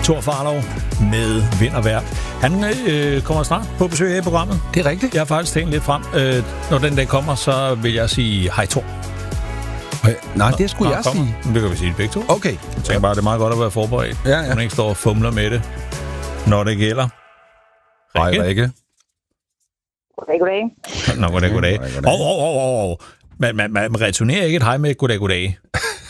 Thor Farlov med Vind og Vejr. Han kommer snart på besøg her i programmet. Det er rigtigt. Jeg har faktisk tænkt lidt frem. Når den dag kommer, så vil jeg sige hej Thor. Nej, det skulle jeg sige. Det kan vi sige begge to. Okay. Jeg tænker bare, det er meget godt at være forberedt. Ja. Man ikke står og fumler med det, når det gælder. Hej, Rikke. Goddag. Nå, goddag. Man returnerer ikke et hej med goddag.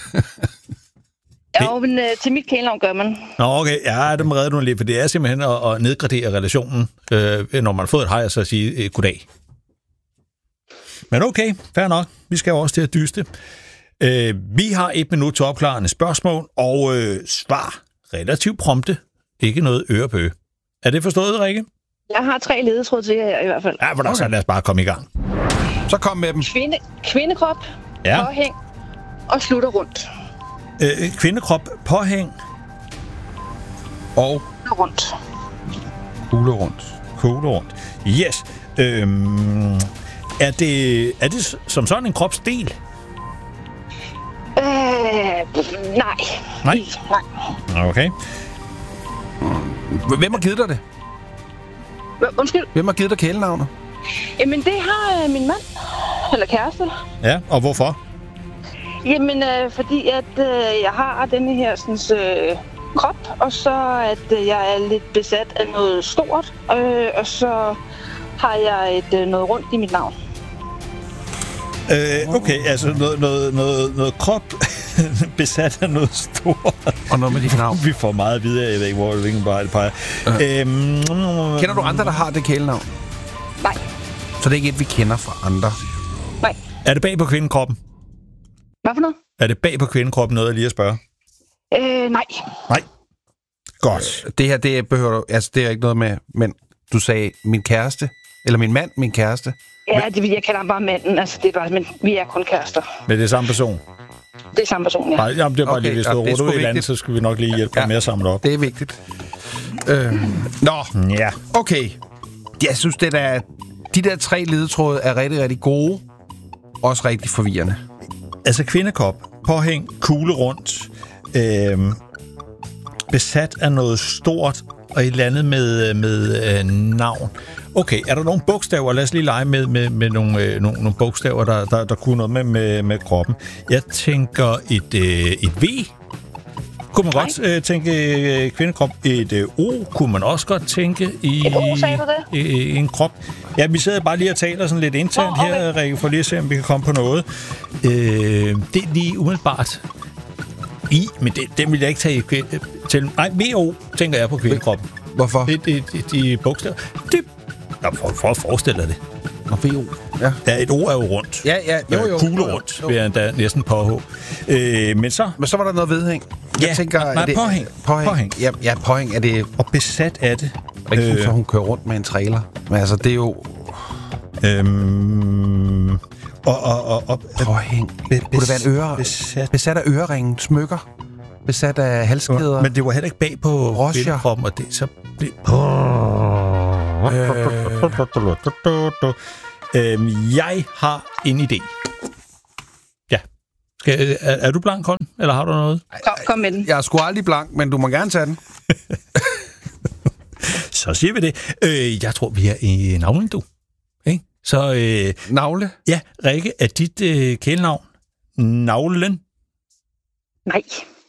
Ja, men til mit kælenavn gør man. Nå, okay. Ja, det redder du lidt, for det er simpelthen at nedgradere relationen, når man har fået et hej, og så sige goddag. Men okay, fair nok. Vi skal jo også til at dyste. Vi har 1 minut til opklarende spørgsmål, og svar relativt prompte. Ikke noget ørebøge. Er det forstået, Rikke? Jeg har 3 ledetråd til jer i hvert fald. Ja, hvordan så lad os bare komme i gang. Så kom med dem. Kvindekrop, påhæng og slutter rundt. Kvindekrop, påhæng og rundt. Kugle rundt. Yes. Er det som sådan en kropsdel? Nej. Okay. Hvem har givet dig det? Undskyld? Hvem har givet dig kælenavnet? Jamen, det har min mand. Eller kæreste. Ja, og hvorfor? Jamen, fordi at jeg har denne her sådan, krop, og så at jeg er lidt besat af noget stort, og så har jeg noget rundt i mit navn. Okay, altså noget krop besat af noget stort. Og noget med dit navn. Vi får meget videre, jeg ved ikke, hvilken bare det peger. Kender du andre, der har det kælenavn? Nej. Så det er ikke et, vi kender fra andre? Nej. Er det bag på kvindekroppen? Hvad for noget? Er det bag på kvindekroppen noget, jeg lige at spørge? Nej. Nej. Godt. Det her, det behøver du... Altså, det er ikke noget med... Men du sagde min kæreste. Eller min mand, min kæreste. Ja, jeg kalder ham bare manden. Altså, det er bare... Men vi er kun kærester. Men det er samme person? Det er samme person, ja. Nej, jamen, det er bare Okay, lige, hvis du roder ud i landet, så skal vi nok lige hjælpe dig med at samle op. Det er vigtigt. Ja. Okay. Jeg synes, det der... De der 3 ledetråde er rigtig, rigtig gode. Også rigtig forvirrende. Altså kvindekrop, påhæng, kugle rundt, besat af noget stort, og et eller andet med navn. Okay, er der nogle bogstaver? Lad os lige lege med nogle bogstaver, der kunne noget med kroppen. Jeg tænker et V. Kunne man godt tænke kvindekrop. Et O kunne man også godt tænke i en krop. Ja, vi sidder bare lige og taler sådan lidt internt her, Rikke, for lige at se, om vi kan komme på noget. Det er lige umiddelbart men den vil jeg ikke tage til. Nej, VO tænker jeg på kvindekroppen. Hvorfor? De bogstaver. For at forestille dig det. Og VO. Ja. Ja, et ord er jo rundt. Ja. Jo. Kugle rundt, vil jeg da næsten påhå. Men så var der noget vedhæng. Jeg tænker, nej, påhæng. Ja, påhæng er det... Og besat af det. Ikke så hun kører rundt med en trailer. Men altså, det er jo... Og påhæng. Kunne det være en øre? Besat af øreringen, smykker. Besat af halskæder. Men det var heller ikke bag på kvindekroppen, og det så blev... Jeg har en idé. Ja. Er du blank, Holm? Eller har du noget? Kom med den. Jeg er sgu aldrig blank, men du må gerne tage den. Så siger vi det. Jeg tror, vi er i navlen, du. Okay? Så, Navle? Ja, Rikke, er dit kælenavn Navlen? Nej.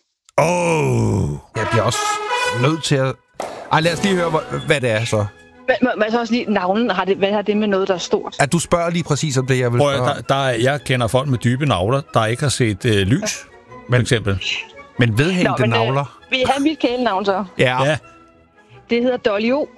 Jeg bliver også nødt til at... lad os lige høre, hvad det er så. Men så også lige navlen, hvad har det med noget, der er stort? At du spørger lige præcis om det, jeg vil spørge. Jeg kender folk med dybe navler, der ikke har set lys, for eksempel. Men vedhængte navler? Vil I have mit kælenavn så? Ja. Det hedder Dolly O.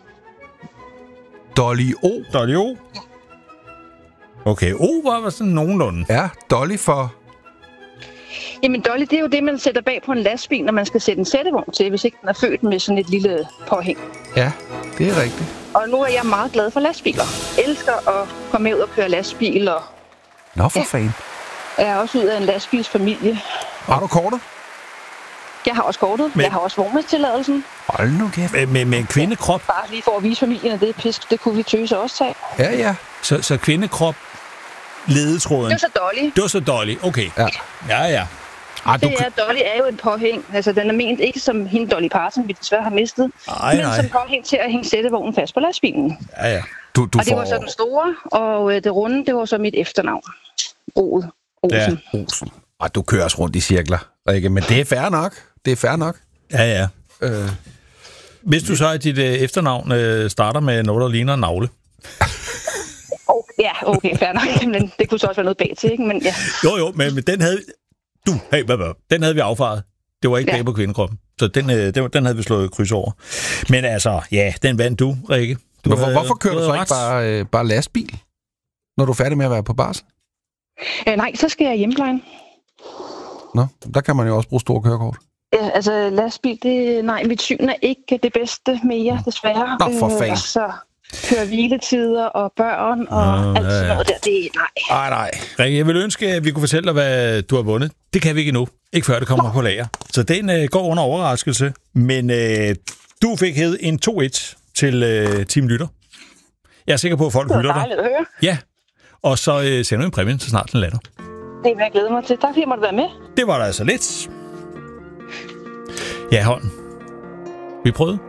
Dolly O? Okay, var sådan nogenlunde. Ja, Dolly for... Jamen Dolly, det er jo det, man sætter bag på en lastbil, når man skal sætte en sættevogn til, hvis ikke den er født med sådan et lille påhæng. Ja, det er rigtigt. Og nu er jeg meget glad for lastbiler. Elsker at komme ud og køre lastbil. Nå, for fanden. Jeg er også ud af en lastbilsfamilie. Har du kortet? Jeg har også kortet. Jeg har også vognmandstilladelsen. Hold nu kæft. Med en kvindekrop? Bare lige for at vise familien, at det er pisk. Det kunne vi tøse også tage. Ja. Så kvindekrop, ledetråden. Det var så Dolly. Det var så Dolly, okay. Ja. Dolly er jo en påhæng. Altså, den er ment ikke som hende Dolly Parton, vi desværre har mistet, men som påhæng til at hænge sættevognen fast på lastbilen. Ja. Og det var så den store, og det runde, det var så mit efternavn. Olsen. Ja, Olsen. Og du kører os rundt i cirkler, Rikke, men det er fair nok. Ja. Hvis du så i dit efternavn starter med noget, der ligner en navle. Okay, fair nok. Men det kunne så også være noget bag til, ikke? Men ja. Jo, men den havde... Den havde vi affaret. Det var ikke bag på kvindekroppen. Så den havde vi slået kryds over. Men altså, ja, den vandt du, Rikke. Hvorfor kører du så ikke bare lastbil, når du er færdig med at være på barsel? Nej, så skal jeg hjemmeplejen. Nå, der kan man jo også bruge store kørekort. Ja, altså lastbil, mit syn er ikke det bedste mere, desværre. Nå, for fanden. Så kører hviletider og børn og alt sådan noget der, det nej. Rikke, jeg vil ønske, at vi kunne fortælle dig, hvad du har vundet. Det kan vi ikke endnu. Ikke før det kommer på lager. Så den går under overraskelse. Men du fik hævet en 2-1 til Team Lytter. Jeg er sikker på, at folk hylder dig. Det var dejligt at høre. Ja, og så sender vi en præmie, så snart den lander. Det vil jeg glæde mig til. Tak fordi jeg måtte være med. Det var der altså lidt. Ja, Holm. Vi prøvede.